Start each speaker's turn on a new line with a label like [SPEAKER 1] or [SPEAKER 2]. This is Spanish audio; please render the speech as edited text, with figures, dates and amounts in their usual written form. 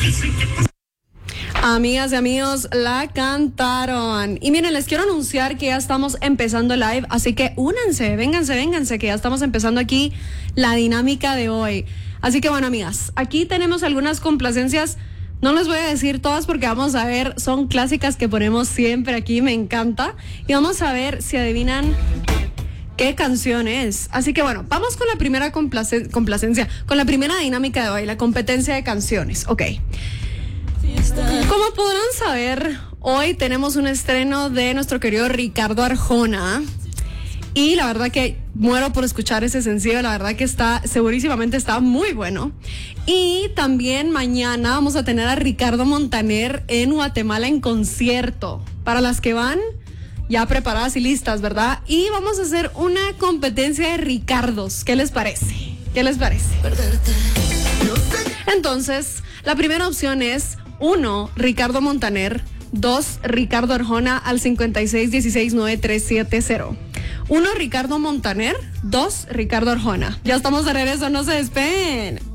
[SPEAKER 1] Amigas y amigos, la cantaron. Y miren, les quiero anunciar que ya estamos empezando el live, así que únanse, vénganse, que ya estamos empezando aquí la dinámica de hoy. Así que bueno, amigas, aquí tenemos algunas complacencias. No les voy a decir todas porque vamos a ver, son clásicas que ponemos siempre aquí, me encanta. Y vamos a ver si adivinan qué canción es. Así que bueno, vamos con la primera complacencia, con la primera dinámica de hoy, la competencia de canciones. Ok. Como podrán saber, hoy tenemos un estreno de nuestro querido Ricardo Arjona. Y la verdad que muero por escuchar ese sencillo, la verdad que segurísimamente está muy bueno. Y también mañana vamos a tener a Ricardo Montaner en Guatemala en concierto. Para las que van ya preparadas y listas, ¿verdad? Y vamos a hacer una competencia de Ricardos. ¿Qué les parece? Entonces, la primera opción es 1, Ricardo Montaner. 2, Ricardo Arjona al 56169370. 1, Ricardo Montaner. 2, Ricardo Arjona. Ya estamos de regreso, no se despeguen.